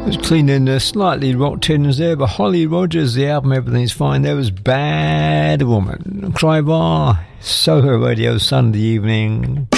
was cleaning the slightly rock tunes there, but Holly Rogers, the album Everything's Fine, there was Bad Woman. Cry Bar, Soho Radio, Sunday evening.